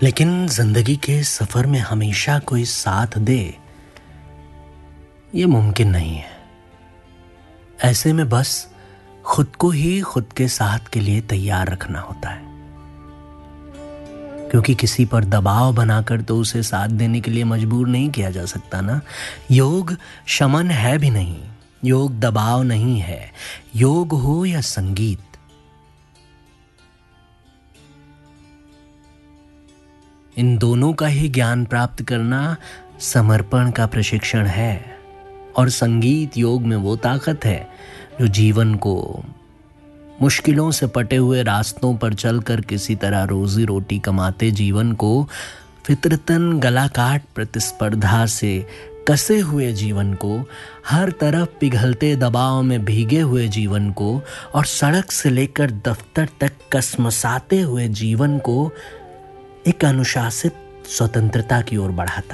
लेकिन जिंदगी के सफर में हमेशा कोई साथ दे, ये मुमकिन नहीं है। ऐसे में बस खुद को ही खुद के साथ के लिए तैयार रखना होता है, क्योंकि किसी पर दबाव बनाकर तो उसे साथ देने के लिए मजबूर नहीं किया जा सकता ना। योग शमन है भी नहीं, योग दबाव नहीं है। योग हो या संगीत, इन दोनों का ही ज्ञान प्राप्त करना समर्पण का प्रशिक्षण है। और संगीत योग में वो ताकत है जो जीवन को मुश्किलों से पटे हुए रास्तों पर चलकर किसी तरह रोजी रोटी कमाते जीवन को फितरतन गला काट प्रतिस्पर्धा से कसे हुए जीवन को, हर तरफ पिघलते दबाव में भीगे हुए जीवन को और सड़क से लेकर दफ्तर तक कसमसाते हुए जीवन को एक अनुशासित स्वतंत्रता की ओर बढ़ाता है।